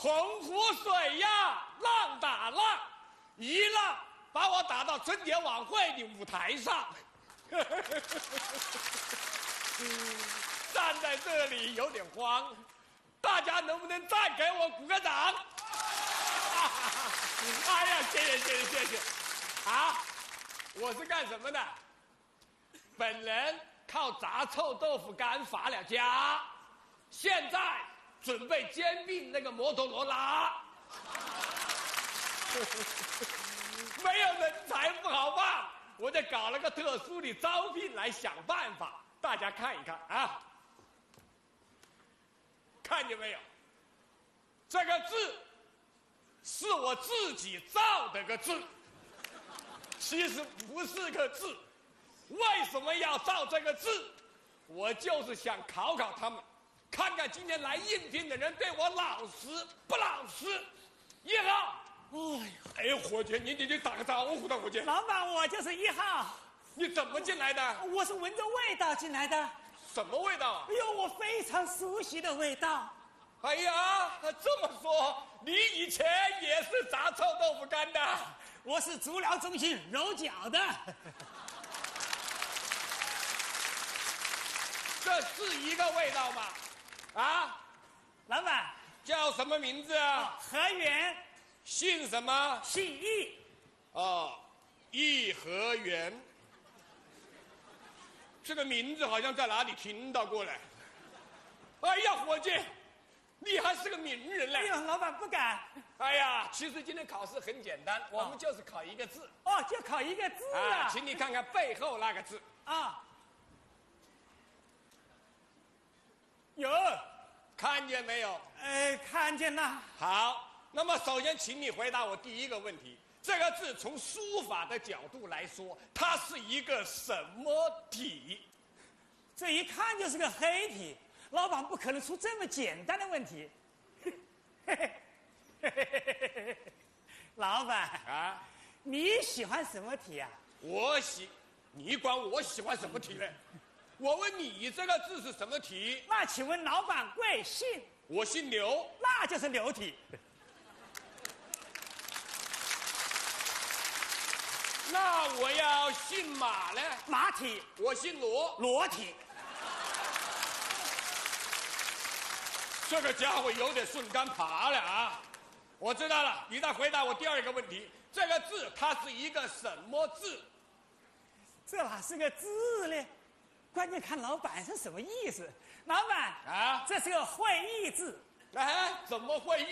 洪湖水呀，浪打浪，一浪把我打到春节晚会的舞台上。站在这里有点慌，大家能不能再给我鼓个掌？哎呀，谢谢！啊，我是干什么的？本人靠炸臭豆腐干发了家，现在准备兼并那个摩托罗拉。没有人才不好办，我就搞了个特殊的招聘来想办法，大家看一看啊，看见没有？这个字是我自己造的个字，其实不是个字。为什么要造这个字？我就是想考考他们，看看今天来应聘的人对我老实不老实。1号。哎呀，伙计，你打个招呼的，伙计。 老板，我就是1号。 你怎么进来的？ 我是闻着味道进来的。 什么味道啊？ 哎呦，我非常熟悉的味道。 哎呀，这么说，你以前也是炸臭豆腐干的？ 我是足疗中心揉脚的。 这是一个味道吗？啊， 老板叫什么名字啊？ 何源。 姓什么？ 姓易。 哦，颐和园。这个名字好像在哪里听到过来。哎呀，伙计，你还是个名人嘞！ 哎呦，老板不敢。 哎呀，其实今天考试很简单，我们就是考一个字。 哦，就考一个字啊！ 请你看看背后那个字。 啊。有。 看见没有？ 看见了。 好。那么，首先，请你回答我第一个问题：这个字从书法的角度来说，它是一个什么体？ 这一看就是个黑体，老板不可能出这么简单的问题。老板啊， 你喜欢什么体啊？ 你管我喜欢什么体呢？我问你，这个字是什么体？ 那请问老板贵姓？ 我姓刘， 那就是刘体。 那我要姓马呢？ 马体。 我姓罗， 罗体。 这个家伙有点顺杆爬了啊！我知道了，你再回答我第二个问题：这个字它是一个什么字？ 这哪是个字呢？关键看老板是什么意思。老板啊， 这是个会意字。 哎，怎么会意？